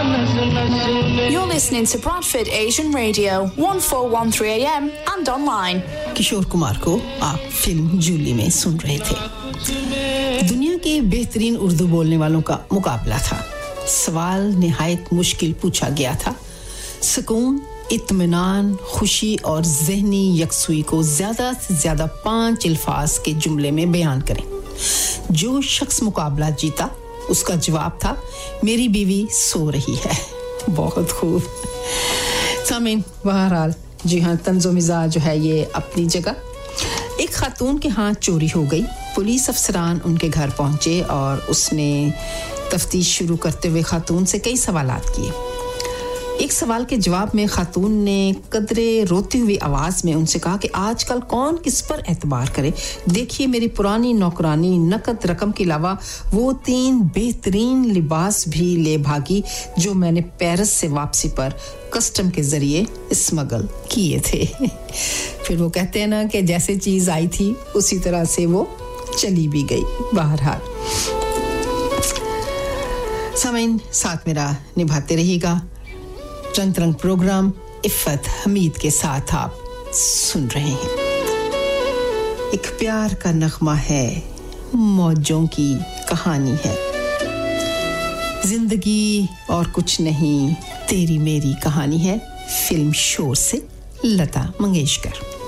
You're listening to Bradford Asian Radio, 1413 AM and online. Kishore Kumar को आप film Jully में सुन रहे थे। दुनिया के बेहतरीन उर्दू बोलने वालों का मुकाबला था। सवाल निहायत मुश्किल पूछा गया था। सुकून, इत्मीनान, खुशी और ज़हनी यकसुई को ज़्यादा से ज़्यादा 5 अल्फाज के जुमले में बयान करें। जो शख्स मुकाबला जीता उसका जवाब था मेरी बीवी सो रही है। बहुत खूब। सामीन, बहरहाल जी हाँ, तंज़ो मिज़ाज जो है ये अपनी जगह। एक खातून के हाथ चोरी हो गई। पुलिस अफसरान उनके घर पहुंचे और उसने तफ्तीश शुरू करते हुए खातून से कई सवालात किए। एक सवाल के जवाब में खातून ने कदरे रोती हुई आवाज में उनसे कहा कि आजकल कौन किस पर एतबार करे। देखिए मेरी पुरानी नौकरानी नकद रकम के अलावा वो 3 बेहतरीन लिबास भी ले भागी जो मैंने पेरिस से वापसी पर कस्टम के जरिए स्मगल किए थे। फिर वो कहते हैं ना कि जैसे चीज आई थी उसी तरह से वो चली भी गई। बहरहाल सामीन, साथ मेरा निभाते रहिएगा। रंग रंग प्रोग्राम इफ़त हमीद के साथ आप सुन रहे हैं। एक प्यार का नगमा है, मौजों की कहानी है, जिंदगी और कुछ नहीं तेरी मेरी कहानी है। फिल्म शोर से लता मंगेशकर।